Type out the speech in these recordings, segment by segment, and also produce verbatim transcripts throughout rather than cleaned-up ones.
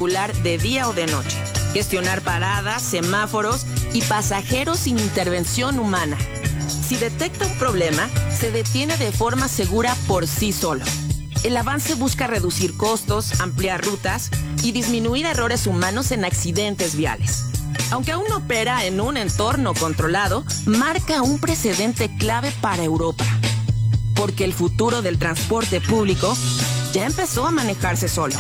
circular de día o de noche, gestionar paradas, semáforos y pasajeros sin intervención humana. Si detecta un problema, se detiene de forma segura por sí solo. El avance busca reducir costos, ampliar rutas y disminuir errores humanos en accidentes viales. Aunque aún opera en un entorno controlado, marca un precedente clave para Europa. Porque el futuro del transporte público ya empezó a manejarse solo.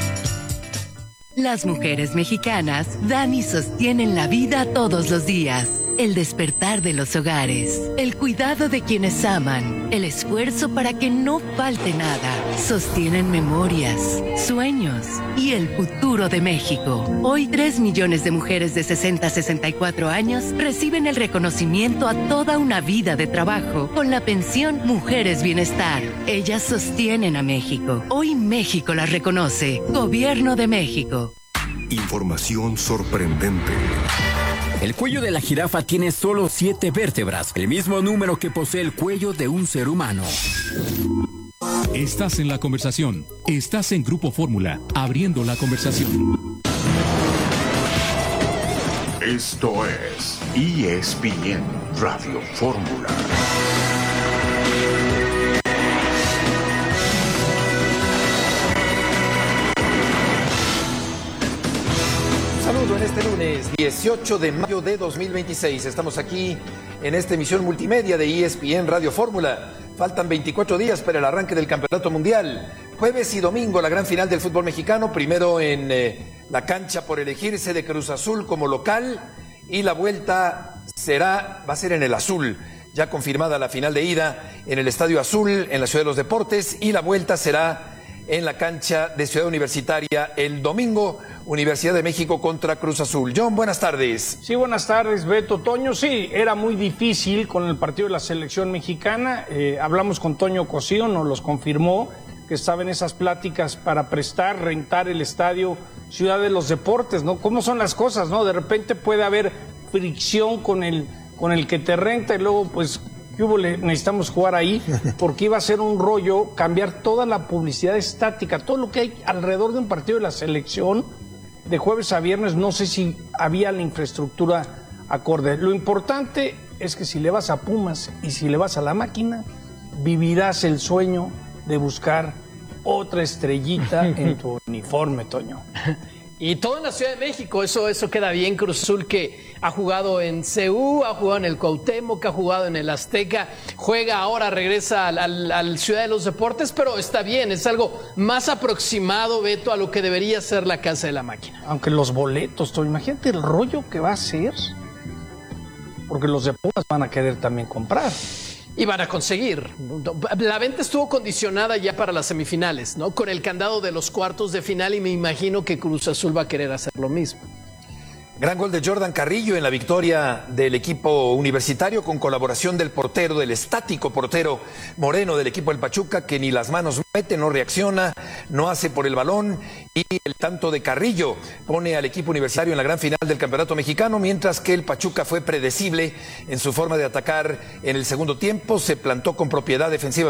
Las mujeres mexicanas dan y sostienen la vida todos los días. El despertar de los hogares, el cuidado de quienes aman, el esfuerzo para que no falte nada. Sostienen memorias, sueños y el futuro de México. Hoy tres millones de mujeres de sesenta a sesenta y cuatro años reciben el reconocimiento a toda una vida de trabajo con la pensión Mujeres Bienestar. Ellas sostienen a México. Hoy México las reconoce. Gobierno de México. Información sorprendente. El cuello de la jirafa tiene solo siete vértebras, el mismo número que posee el cuello de un ser humano. Estás en la conversación. Estás en Grupo Fórmula, abriendo la conversación. Esto es E S P N Radio Fórmula. Saludo en este lunes dieciocho de mayo de dos mil veintiséis. Estamos aquí en esta emisión multimedia de E S P N Radio Fórmula. Faltan veinticuatro días para el arranque del Campeonato Mundial. Jueves y domingo la gran final del fútbol mexicano. Primero en eh, la cancha por elegirse de Cruz Azul como local. Y la vuelta será, va a ser en el Azul. Ya confirmada la final de ida en el Estadio Azul, en la Ciudad de los Deportes. Y la vuelta será en la cancha de Ciudad Universitaria el domingo. Universidad de México contra Cruz Azul. John, buenas tardes. Sí, buenas tardes, Beto. Toño, sí, era muy difícil con el partido de la selección mexicana. Eh, hablamos con Toño Cosío, nos los confirmó, que estaba en esas pláticas para prestar, rentar el estadio Ciudad de los Deportes, ¿no? ¿Cómo son las cosas, no? De repente puede haber fricción con el, con el que te renta y luego, pues, ¿qué hubo? Necesitamos jugar ahí, porque iba a ser un rollo cambiar toda la publicidad estática, todo lo que hay alrededor de un partido de la selección, de jueves a viernes. No sé si había la infraestructura acorde. Lo importante es que si le vas a Pumas y si le vas a la máquina, vivirás el sueño de buscar otra estrellita en tu uniforme, Toño. Y todo en la Ciudad de México, eso, eso queda bien. Cruz Azul, que ha jugado en C U, ha jugado en el Cuauhtémoc, ha jugado en el Azteca, juega ahora, regresa al, al, al Ciudad de los Deportes, pero está bien, es algo más aproximado, Beto, a lo que debería ser la Casa de la Máquina. Aunque los boletos, Toño, imagínate el rollo que va a ser, porque los de Pumas van a querer también comprar. Y van a conseguir. La venta estuvo condicionada ya para las semifinales, ¿no? Con el candado de los cuartos de final, y me imagino que Cruz Azul va a querer hacer lo mismo. Gran gol de Jordan Carrillo en la victoria del equipo universitario, con colaboración del portero, del estático portero Moreno del equipo del Pachuca, que ni las manos mete, no reacciona, no hace por el balón, y el tanto de Carrillo pone al equipo universitario en la gran final del Campeonato Mexicano, mientras que el Pachuca fue predecible en su forma de atacar en el segundo tiempo, se plantó con propiedad defensiva